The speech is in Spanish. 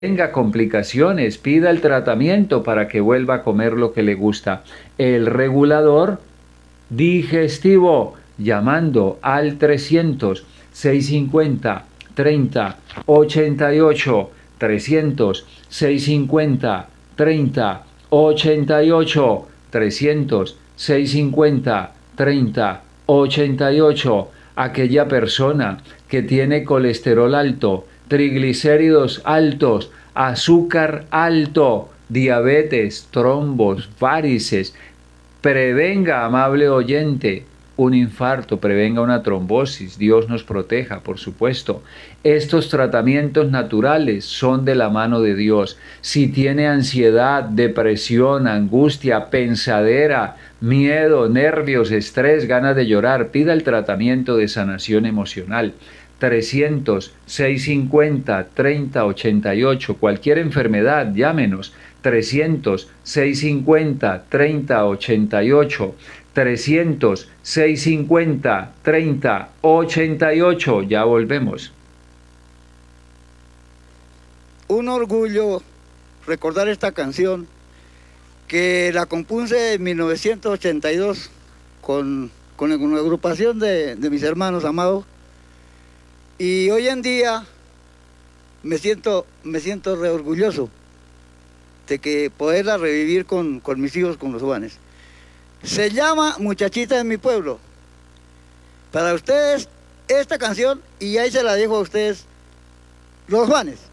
tenga complicaciones, pida el tratamiento para que vuelva a comer lo que le gusta. El regulador digestivo, llamando al 300-650-30-88, 300-650-30-88, 300-650-30-88. Aquella persona que tiene colesterol alto, triglicéridos altos, azúcar alto, diabetes, trombos, varices. Prevenga, amable oyente, un infarto, prevenga una trombosis, Dios nos proteja, por supuesto. Estos tratamientos naturales son de la mano de Dios. Si tiene ansiedad, depresión, angustia, pensadera, miedo, nervios, estrés, ganas de llorar, pida el tratamiento de sanación emocional. 300-650-3088, cualquier enfermedad, llámenos. 300-650-3088, 300-650-3088. Ya volvemos. Un orgullo recordar esta canción que la compuse en 1982 con la agrupación de mis hermanos amados, y hoy en día me siento re orgulloso de que poderla revivir con mis hijos, con los Juanes. Se llama Muchachita de mi pueblo. Para ustedes esta canción, y ahí se la dejo a ustedes, los Juanes.